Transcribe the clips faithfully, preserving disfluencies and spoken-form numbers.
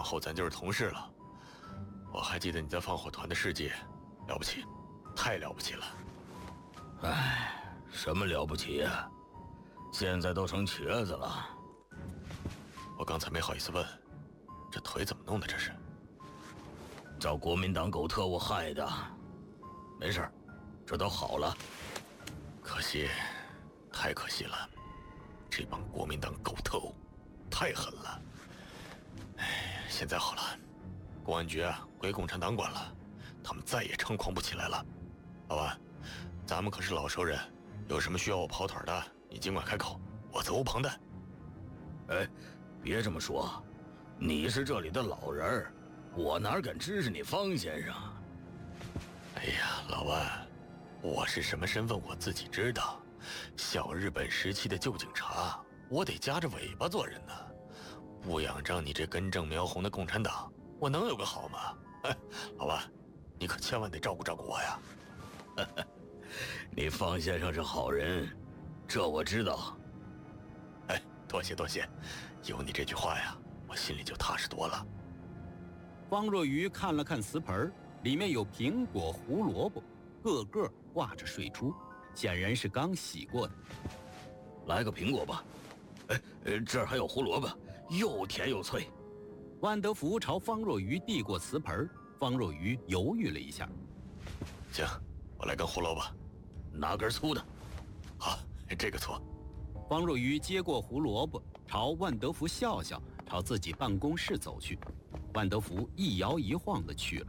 后咱就是同事了。我还记得你在放火团的事迹，了不起，太了不起了。 唉，什么了不起呀？现在都成瘸子了。 我刚才没好意思问，这腿怎么弄的？这是？ 找国民党狗特务害的。没事，这都好了。 可惜，太可惜了，这帮国民党狗特务太狠了。哎，现在好了，公安局啊归共产党管了，他们再也猖狂不起来了。老万，咱们可是老熟人，有什么需要我跑腿的，你尽管开口，我责无旁贷。 哎，别这么说，你是这里的老人儿，我哪敢支持你方先生？ 哎呀，老万，我是什么身份我自己知道。小日本时期的旧警察，我得夹着尾巴做人呢。不仰仗你这根正苗红的共产党，我能有个好吗？哎，老万，你可千万得照顾照顾我呀。 你方先生是好人，这我知道。 哎，多谢多谢，有你这句话呀，我心里就踏实多了。 方若愚看了看瓷盆，里面有苹果、胡萝卜，个个挂着水珠，显然是刚洗过的。 来个苹果吧。哎，这儿还有胡萝卜，又甜又脆。 万德福朝方若愚递过瓷盆，方若愚犹豫了一下。 行，我来根胡萝卜。 拿根粗的。 好，这个错。 方若愚接过胡萝卜，朝万德福笑笑，朝自己办公室走去。万德福一摇一晃地去了。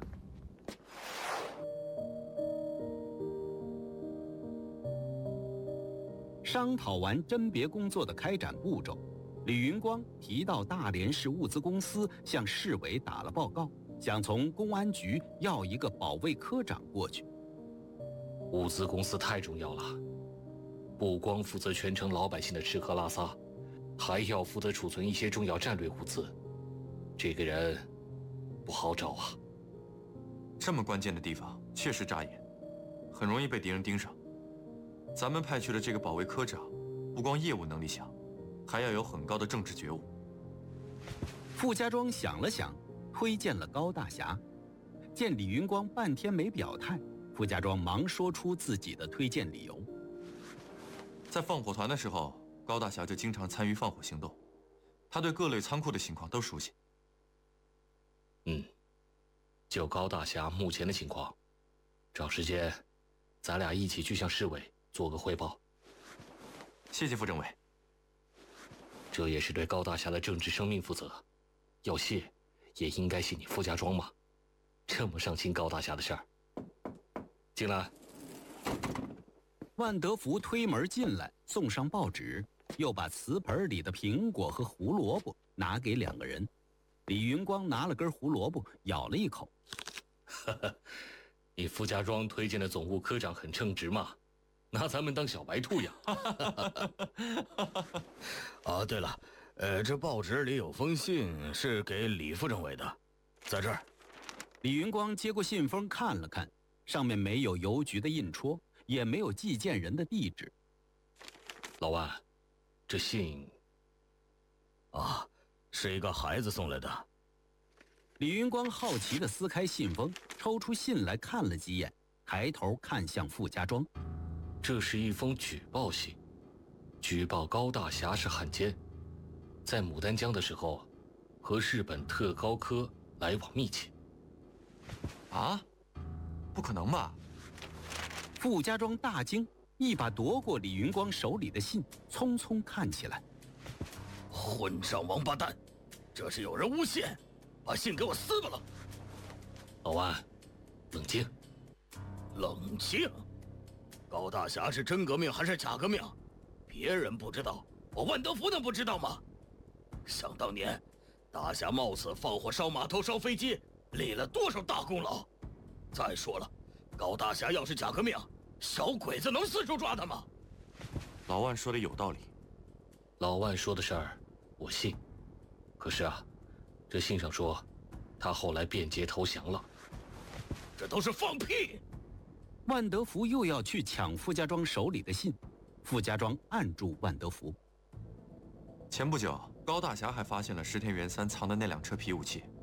商讨完甄别工作的开展步骤，李云光提到大连市物资公司向市委打了报告，想从公安局要一个保卫科长过去。 物资公司太重要了，不光负责全城老百姓的吃喝拉撒，还要负责储存一些重要战略物资。这个人不好找啊。 这么关键的地方确实扎眼，很容易被敌人盯上。咱们派去的这个保卫科长，不光业务能力强，还要有很高的政治觉悟。 傅家庄想了想，推荐了高大侠。见李云光半天没表态，傅家庄忙说出自己的推荐理由。 在放火团的时候，高大侠就经常参与放火行动，他对各类仓库的情况都熟悉。 嗯，就高大侠目前的情况，找时间，咱俩一起去向市委做个汇报。 谢谢副政委。 这也是对高大侠的政治生命负责，要谢也应该谢你傅家庄嘛，这么上心高大侠的事儿。进来。 万德福推门进来，送上报纸，又把瓷盆里的苹果和胡萝卜拿给两个人。李云光拿了根胡萝卜，咬了一口。 呵呵，你傅家庄推荐的总务科长很称职嘛，拿咱们当小白兔养。 啊，对了，呃，这报纸里有封信是给李副政委的，在这儿。 李云光接过信封看了看，上面没有邮局的印戳，也没有寄件人的地址。 老万，这信…… 啊，是一个孩子送来的。 李云光好奇地撕开信封，抽出信来看了几眼，抬头看向傅家庄。 这是一封举报信，举报高大侠是汉奸，在牡丹江的时候和日本特高科来往密切。 啊？不可能吧？ 傅家庄大惊，一把夺过李云光手里的信，匆匆看起来。 混账王八蛋，这是有人诬陷，把信给我撕巴了。 老万，冷静。 冷静。高大侠是真革命还是假革命？别人不知道，我万德福能不知道吗？想当年，大侠冒死放火烧码头、烧飞机，立了多少大功劳？再说了，高大侠要是假革命，小鬼子能四处抓他吗？ 老万说的有道理。 老万说的事儿，我信。可是啊，这信上说，他后来变节投降了。 这都是放屁！ 万德福又要去抢傅家庄手里的信，傅家庄按住万德福。 前不久，高大侠还发现了石田元三藏的那辆车皮武器，